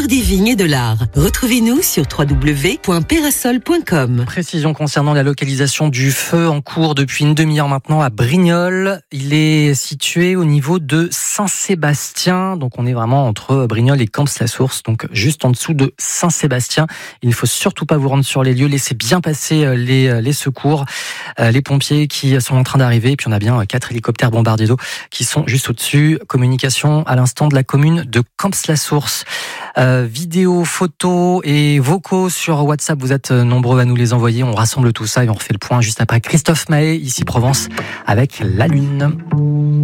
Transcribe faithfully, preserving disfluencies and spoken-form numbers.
meilleur des vignes et de l'art. Retrouvez-nous sur w w w point perasol point com. Précision concernant la localisation du feu en cours depuis une demi-heure maintenant à Brignoles. Il est situé au niveau de Saint-Sébastien. Donc on est vraiment entre Brignoles et Camps-la-Source, donc juste en dessous de Saint-Sébastien. Il ne faut surtout pas vous rendre sur les lieux. Laissez bien passer les, les secours, les pompiers qui sont en train d'arriver. Et puis on a bien quatre hélicoptères bombardiers d'eau qui sont juste au-dessus. Communication à l'instant de la commune de Camps-la-Source. Euh, vidéos, photos et vocaux sur WhatsApp, vous êtes nombreux à nous les envoyer. On rassemble tout ça et on refait le point juste après Christophe Maé, ici Provence, avec La Lune.